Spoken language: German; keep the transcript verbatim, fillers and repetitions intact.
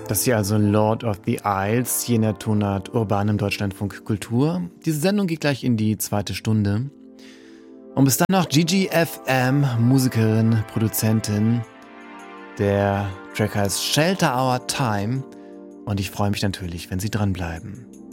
Das hier also Lord of the Isles, jener Tonart urbanem Deutschlandfunk Kultur. Diese Sendung geht gleich in die zweite Stunde. Und bis dann noch Gigi F M, Musikerin, Produzentin. Der Track heißt Shelter Our Time und ich freue mich natürlich, wenn Sie dranbleiben.